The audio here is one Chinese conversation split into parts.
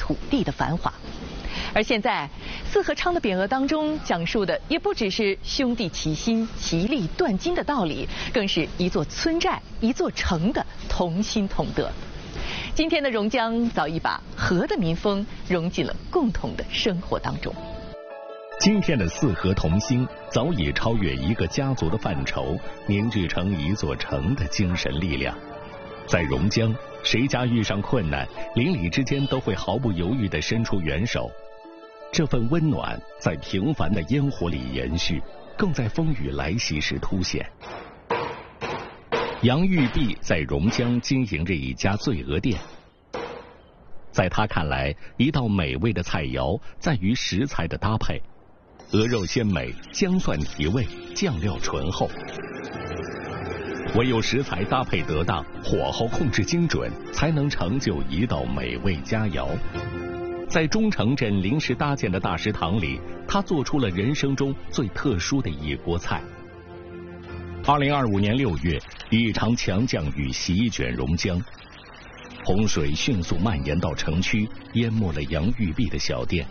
土地的繁华。而现在，四合昌的匾额当中讲述的也不只是兄弟齐心、其利断金的道理，更是一座村寨、一座城的同心同德。今天的榕江早已把和的民风融进了共同的生活当中。 今天的四合同心早已超越一个家族的范畴，凝聚成一座城的精神力量。在榕江，谁家遇上困难，邻里之间都会毫不犹豫地伸出援手。这份温暖在平凡的烟火里延续，更在风雨来袭时凸显。杨玉璧在榕江经营着一家醉鹅店。在他看来，一道美味的菜肴在于食材的搭配，鹅肉鲜美，姜蒜提味，酱料醇厚。唯有食材搭配得当，火候控制精准，才能成就一道美味佳肴。在中城镇临时搭建的大食堂里，他做出了人生中最特殊的一锅菜。2025年6月，一场强降雨席卷榕江，洪水迅速蔓延到城区，淹没了杨玉璧的小店。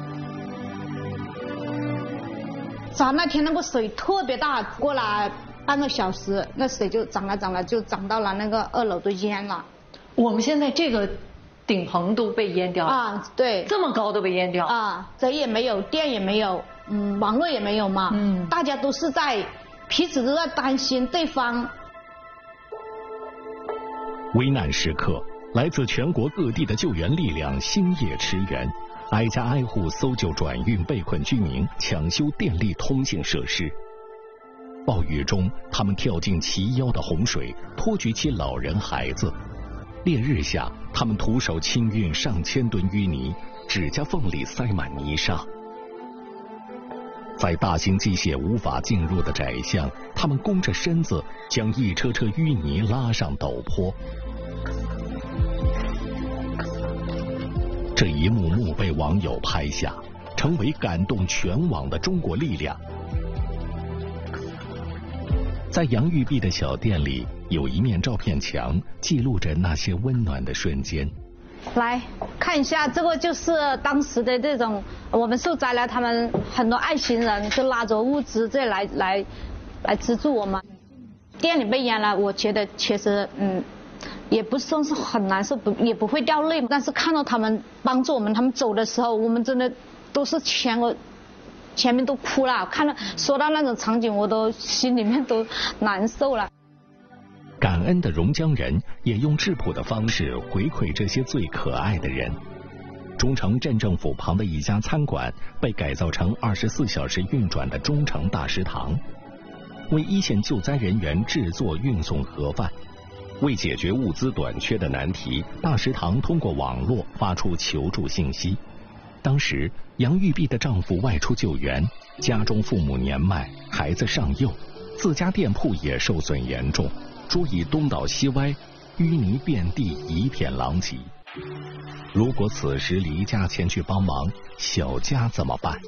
早那天那个水特别大，过了半个小时，那水就涨了，就涨到了那个2楼都淹了。 我们现在这个顶棚都被淹掉了啊，对， 这么高都被淹掉啊，水也没有，电也没有，网络也没有嘛，大家都是在彼此都在担心对方。 危难时刻，来自全国各地的救援力量星夜驰援，挨家挨户搜救转运被困居民，抢修电力通信设施。暴雨中，他们跳进齐腰的洪水，托举起老人孩子。烈日下，他们徒手清运上千吨淤泥，指甲缝里塞满泥沙。在大型机械无法进入的窄巷，他们弓着身子，将一车车淤泥拉上陡坡。这一幕幕被网友拍下，成为感动全网的中国力量。在杨玉璧的小店里，有一面照片墙，记录着那些温暖的瞬间。 来看一下，这个就是当时的这种我们受灾了，他们很多爱心人就拉着物资这来资助我们。店里被淹了，我觉得其实也不算是很难受，也不会掉泪，但是看到他们帮助我们，他们走的时候，我们真的都是前面都哭了，说到那种场景，我都心里面都难受了。 感恩的榕江人也用质朴的方式回馈这些最可爱的人。中城镇政府旁的一家餐馆被改造成24小时运转的中城大食堂，为一线救灾人员制作运送盒饭。为解决物资短缺的难题，大食堂通过网络发出求助信息。当时杨玉璧的丈夫外出救援，家中父母年迈，孩子尚幼，自家店铺也受损严重，桌椅东倒西歪，淤泥遍地，一片狼藉。如果此时离家前去帮忙，小家怎么办？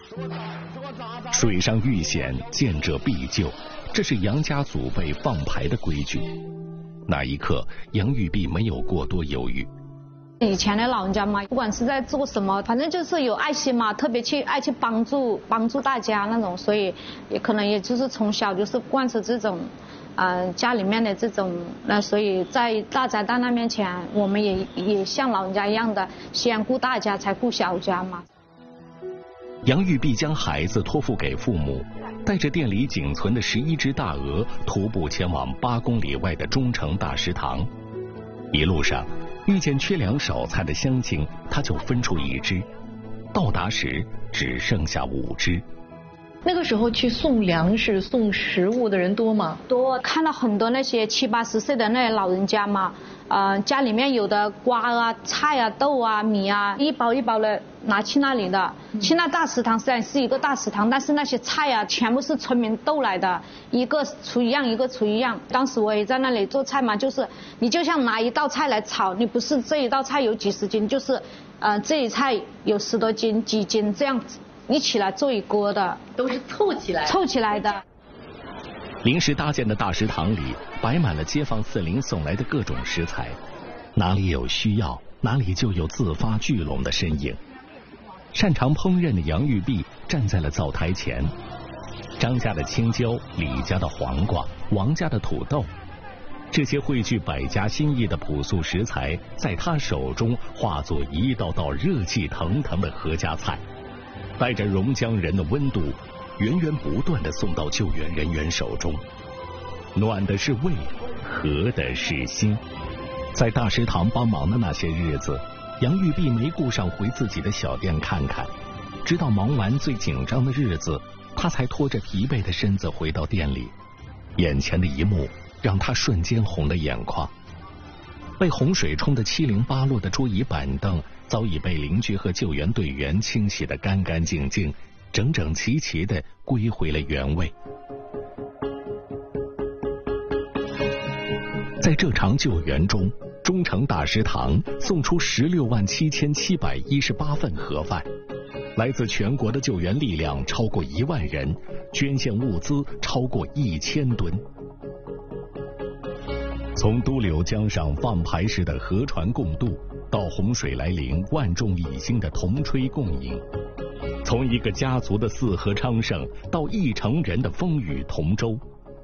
水上遇险，见者必救，这是杨家祖辈放牌的规矩。那一刻，杨玉璧没有过多犹豫。 以前的老人家嘛，不管是在做什么，反正就是有爱心嘛，特别爱去帮助大家那种，所以也可能也就是从小就是贯彻这种，家里面的这种，所以在大灾大难面前，我们也像老人家一样的，先顾大家才顾小家嘛。 杨玉璧将孩子托付给父母，带着店里仅存的11只大鹅，徒步前往8公里外的中城大食堂。一路上遇见缺粮少菜的乡亲，他就分出1只，到达时只剩下5只。 那个时候去送粮食、送食物的人多吗？ 多，看到很多那些70、80岁的那些老人家嘛，家里面有的瓜啊、菜啊、豆啊、米啊，一包一包的拿去那里的。去那大食堂虽然是一个大食堂，但是那些菜啊全部是村民斗来的，一个出一样，一个出一样。当时我也在那里做菜嘛，就是你就像拿一道菜来炒，你不是这一道菜有几十斤，就是这一菜有10多斤、几斤这样子。一起来做一锅的， 都是凑起来的。 临时搭建的大食堂里摆满了街坊4邻送来的各种食材，哪里有需要， 哪里就有自发聚拢的身影。擅长烹饪的杨玉璧站在了灶台前，张家的青椒，李家的黄瓜，王家的土豆，这些汇聚百家心意的朴素食材，在他手中化作一道道热气腾腾的合家菜，带着榕江人的温度，源源不断地送到救援人员手中。暖的是胃，和的是心。在大食堂帮忙的那些日子，杨玉璧没顾上回自己的小店看看，直到忙完最紧张的日子，他才拖着疲惫的身子回到店里。眼前的一幕让他瞬间红了眼眶。被洪水冲得七零八落的桌椅板凳早已被邻居和救援队员清洗得干干净净，整整齐齐地归回了原位。在这场救援中，中诚大食堂送出167718份盒饭，来自全国的救援力量超过1万人，捐献物资超过1000吨。从都柳江上放牌时的河船共渡，到洪水来临万众一心的同吹共饮，从一个家族的四合昌盛到1城人的风雨同舟，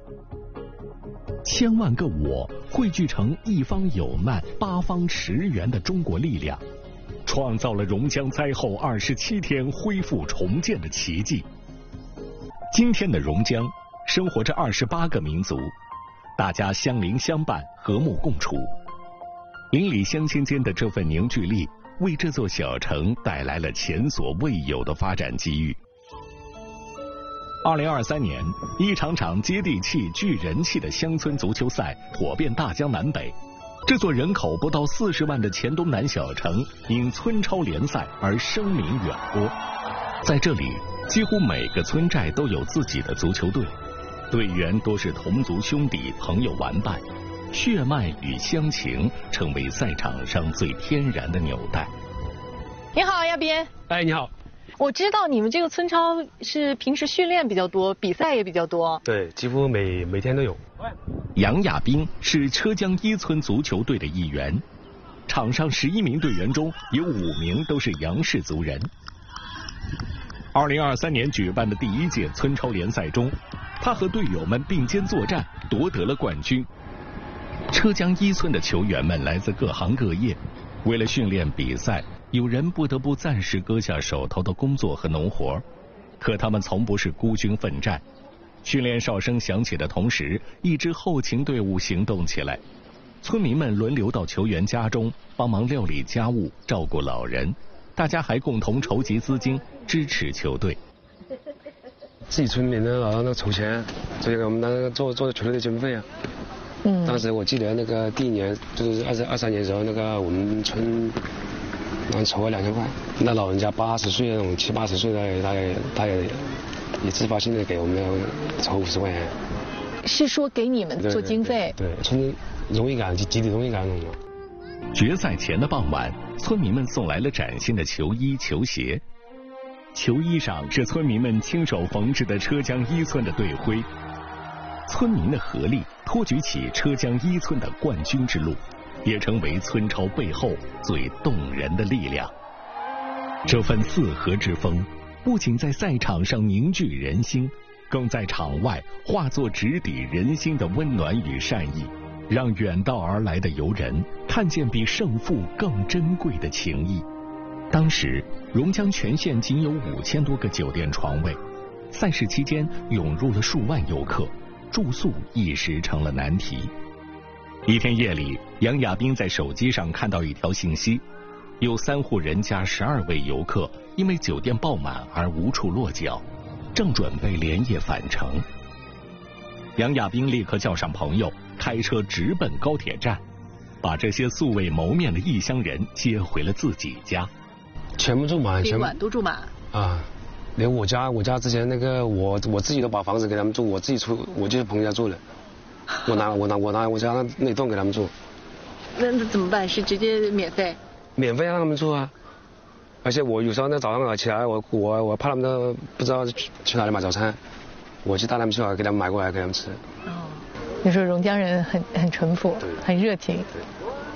千万个我汇聚成一方有难八方驰援的中国力量，创造了榕江灾后27天恢复重建的奇迹。今天的榕江生活着28个民族，大家相邻相伴，和睦共处。邻里乡亲间的这份凝聚力，为这座小城带来了前所未有的发展机遇。2023年，一场场接地气、聚人气的乡村足球赛火遍大江南北。这座人口不到40万的黔东南小城，因村超联赛而声名远播。在这里，几乎每个村寨都有自己的足球队，队员多是同族兄弟、朋友玩伴，血脉与乡情成为赛场上最天然的纽带。 你好，亚斌。 哎，你好。 我知道你们这个村超是平时训练比较多，比赛也比较多。 对，几乎每天都有。 杨亚斌是车江一村足球队的一员，场上11名队员中有5名都是杨氏族人。2023年举办的第1届村超联赛中，他和队友们并肩作战，夺得了冠军。车江一村的球员们来自各行各业，为了训练比赛，有人不得不暂时搁下手头的工作和农活，可他们从不是孤军奋战。训练哨声响起的同时，一支后勤队伍行动起来，村民们轮流到球员家中帮忙料理家务、照顾老人，大家还共同筹集资金支持球队。 自己村里的老人筹钱，给我们那个做球队的经费啊。当时我记得那个第1年就是23年的时候，那个我们村筹了2000块，那老人家80岁那种70、80岁的，他也自发性的给我们筹50块钱。 是说给你们做经费？ 对，村荣誉感、集体荣誉感那种。 决赛前的傍晚，村民们送来了崭新的球衣、球鞋。球衣上是村民们亲手缝制的车江一村的队徽。村民的合力托举起车江一村的冠军之路，也成为村超背后最动人的力量。这份四合之风，不仅在赛场上凝聚人心，更在场外化作直抵人心的温暖与善意，让远道而来的游人看见比胜负更珍贵的情谊。当时榕江全县仅有5000多个酒店床位，赛事期间涌入了数万游客，住宿一时成了难题。一天夜里，杨亚斌在手机上看到一条信息，有3户人家12位游客因为酒店爆满而无处落脚，正准备连夜返程。杨亚斌立刻叫上朋友，开车直奔高铁站，把这些素未谋面的异乡人接回了自己家。 全部住满， 宾馆都住满啊！连我家之前那个我自己都把房子给他们住，我自己出，我就是朋友家住的。我拿我家那栋给他们住。 那怎么办？是直接免费？ 免费让他们住啊！而且我有时候那早上起来，我怕他们都不知道去哪里买早餐，我去带他们去给他们买过来给他们吃。 哦，你说榕江人很淳朴，很热情。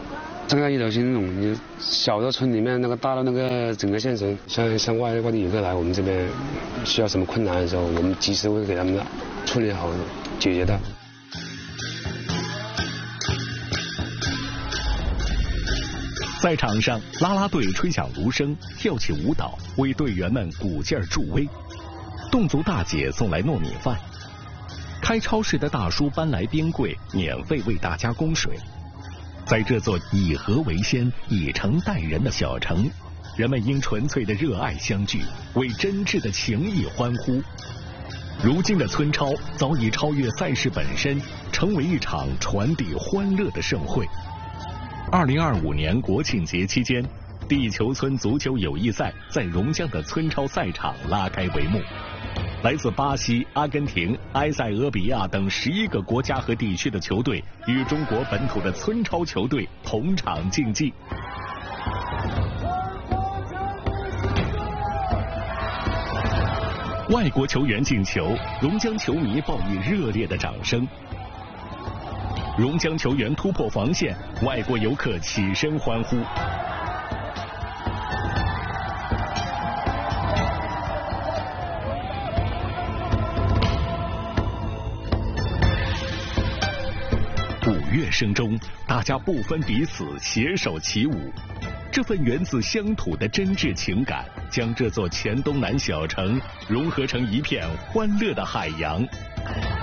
张开一条心那种，小的村里面那个大的那个整个县城，像外地游客来我们这边需要什么困难的时候，我们及时会给他们处理好解决的。 在场上，啦啦队吹响芦笙，跳起舞蹈，为队员们鼓劲儿助威。侗族大姐送来糯米饭，开超市的大叔搬来冰柜，免费为大家供水。在这座以和为先、以诚待人的小城，人们因纯粹的热爱相聚，为真挚的情谊欢呼。如今的村超早已超越赛事本身，成为一场传递欢乐的盛会。2025年国庆节期间，地球村足球友谊赛在榕江的村超赛场拉开帷幕。来自巴西、阿根廷、埃塞俄比亚等11个国家和地区的球队与中国本土的村超球队同场竞技。外国球员进球，榕江球迷报以热烈的掌声。榕江球员突破防线，外国游客起身欢呼。鼓乐声中，大家不分彼此，携手起舞。这份源自乡土的真挚情感，将这座黔东南小城融合成一片欢乐的海洋。